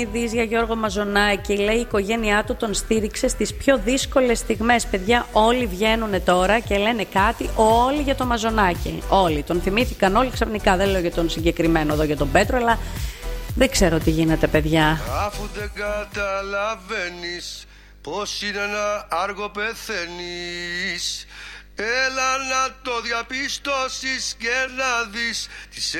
Για Γιώργο Μαζονάκη, λέει η οικογένειά του τον στήριξε στις πιο δύσκολες στιγμές. Παιδιά, όλοι βγαίνουν τώρα και λένε κάτι, όλοι για το Μαζονάκη. Όλοι, τον θυμήθηκαν όλοι ξαφνικά. Δεν λέω για τον συγκεκριμένο εδώ, για τον Πέτρο, αλλά δεν ξέρω τι γίνεται, παιδιά. Αφού δεν καταλαβαίνεις πως είναι ένα άργο πεθαίνεις, έλα να το διαπιστώσεις και να δεις τις